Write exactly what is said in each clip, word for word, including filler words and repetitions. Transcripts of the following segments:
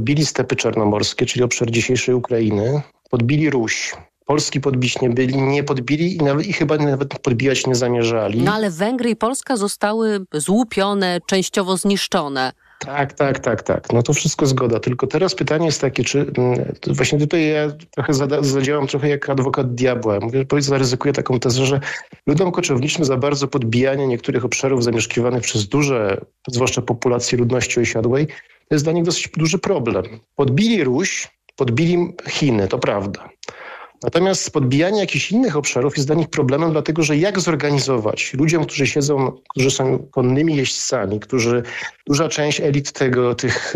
podbili stepy czarnomorskie, czyli obszar dzisiejszej Ukrainy, podbili Ruś. Polski podbić nie byli, nie podbili i, nawet, i chyba nawet podbijać nie zamierzali. No ale Węgry i Polska zostały złupione, częściowo zniszczone. Tak, tak, tak, tak. No to wszystko zgoda. Tylko teraz pytanie jest takie, czy właśnie tutaj ja trochę zada, zadziałam trochę jak adwokat diabła. Mówię, powiedz, zaryzykuję taką tezę, że ludom koczowniczym za bardzo podbijanie niektórych obszarów zamieszkiwanych przez duże, zwłaszcza populacje ludności osiadłej, to jest dla nich dosyć duży problem. Podbili Ruś, podbili Chiny, to prawda. Natomiast podbijanie jakichś innych obszarów jest dla nich problemem, dlatego że jak zorganizować ludziom, którzy siedzą, którzy są konnymi jeźdźcami, którzy, duża część elit tego, tych,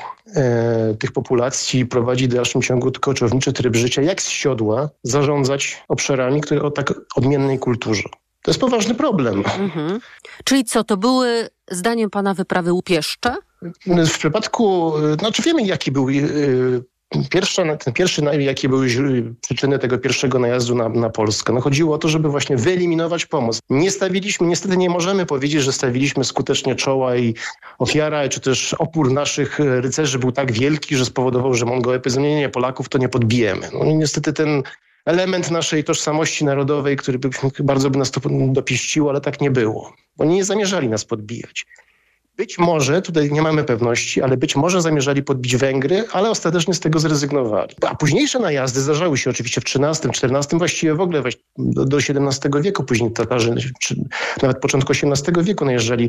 e, tych populacji prowadzi w dalszym ciągu koczowniczy tryb życia, jak z siodła zarządzać obszarami, które o tak odmiennej kulturze. To jest poważny problem. Mhm. Czyli co, to były zdaniem pana wyprawy łupieszcze? W przypadku, znaczy wiemy jaki był... Pierwsza, ten pierwszy, jakie były przyczyny tego pierwszego najazdu na, na Polskę? No chodziło o to, żeby właśnie wyeliminować pomoc. Nie stawiliśmy, niestety nie możemy powiedzieć, że stawiliśmy skutecznie czoła i ofiara, czy też opór naszych rycerzy był tak wielki, że spowodował, że Mongołowie powiedzą, nie, nie, Polaków to nie podbijemy. No i niestety ten element naszej tożsamości narodowej, który by, bardzo by nas to dopieściło, ale tak nie było. Oni nie zamierzali nas podbijać. Być może, tutaj nie mamy pewności, ale być może zamierzali podbić Węgry, ale ostatecznie z tego zrezygnowali. A późniejsze najazdy zdarzały się oczywiście w trzynastym, czternastym, właściwie w ogóle do, do siedemnastego wieku. Później Tatarzy, czy nawet początku osiemnastego wieku najeżdżali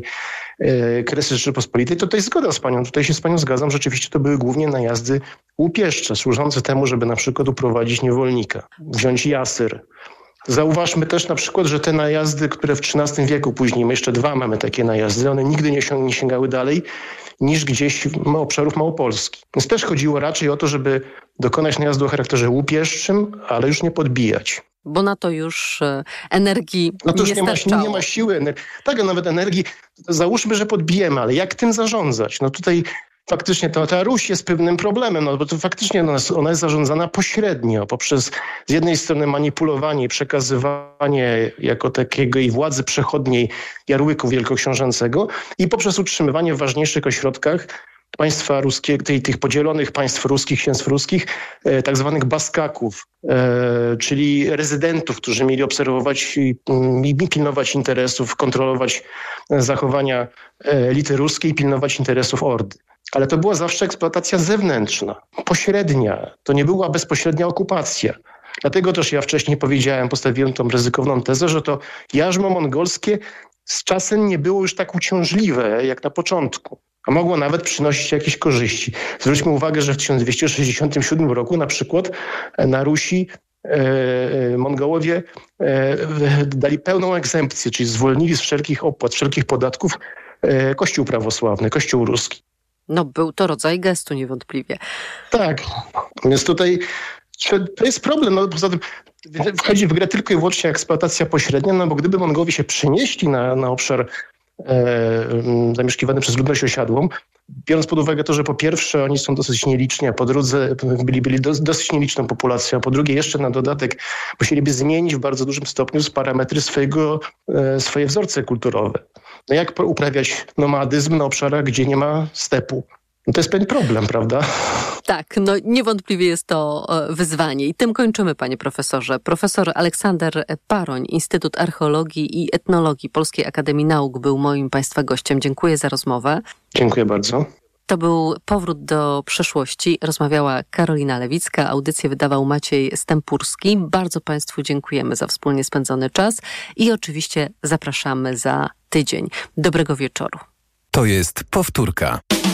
e, Kresy Rzeczypospolitej. To tutaj zgoda z panią, tutaj się z panią zgadzam. Rzeczywiście to były głównie najazdy łupieszcze, służące temu, żeby na przykład uprowadzić niewolnika, wziąć jasyr. Zauważmy też na przykład, że te najazdy, które w trzynastym wieku później, my jeszcze dwa mamy takie najazdy, one nigdy nie, sięg- nie sięgały dalej niż gdzieś w obszarów Małopolski. Więc też chodziło raczej o to, żeby dokonać najazdu o charakterze łupieszczym, ale już nie podbijać. Bo na to już energii no to już nie, nie starczało. ma, nie ma siły. Ener- tak, a nawet energii. Załóżmy, że podbijemy, ale jak tym zarządzać? No tutaj faktycznie to, ta Ruś jest pewnym problemem, no bo to faktycznie ona jest, ona jest zarządzana pośrednio, poprzez z jednej strony manipulowanie i przekazywanie jako takiego i władzy przechodniej Jarłyku Wielkoksiążęcego i poprzez utrzymywanie w ważniejszych ośrodkach państwa ruskiego, tych, tych podzielonych państw ruskich, księstw ruskich, e, tak zwanych baskaków, e, czyli rezydentów, którzy mieli obserwować i, i pilnować interesów, kontrolować zachowania elity ruskiej, pilnować interesów Ordy. Ale to była zawsze eksploatacja zewnętrzna, pośrednia. To nie była bezpośrednia okupacja. Dlatego też ja wcześniej powiedziałem, postawiłem tą ryzykowną tezę, że to jarzmo mongolskie z czasem nie było już tak uciążliwe jak na początku, a mogło nawet przynosić jakieś korzyści. Zwróćmy uwagę, że w tysiąc dwieście sześćdziesiątym siódmym roku na przykład na Rusi e, Mongołowie e, dali pełną egzempcję, czyli zwolnili z wszelkich opłat, wszelkich podatków e, Kościół prawosławny, Kościół ruski. No był to rodzaj gestu niewątpliwie. Tak, więc tutaj to jest problem, no poza tym wchodzi w grę tylko i wyłącznie eksploatacja pośrednia, no bo gdyby Mongołowie się przenieśli na, na obszar e, zamieszkiwany przez ludność osiadłą, biorąc pod uwagę to, że po pierwsze oni są dosyć nieliczni, a po drugie byli, byli dos, dosyć nieliczną populacją, a po drugie jeszcze na dodatek musieliby zmienić w bardzo dużym stopniu parametry swojego, e, swoje wzorce kulturowe. No jak uprawiać nomadyzm na obszarach, gdzie nie ma stepu? No to jest pewien problem, prawda? Tak, no niewątpliwie jest to wyzwanie. I tym kończymy, panie profesorze. Profesor Aleksander Paroń, Instytut Archeologii i Etnologii Polskiej Akademii Nauk był moim państwa gościem. Dziękuję za rozmowę. Dziękuję bardzo. To był Powrót do przeszłości. Rozmawiała Karolina Lewicka. Audycję wydawał Maciej Stępurski. Bardzo państwu dziękujemy za wspólnie spędzony czas i oczywiście zapraszamy za tydzień. Dobrego wieczoru. To jest Powtórka.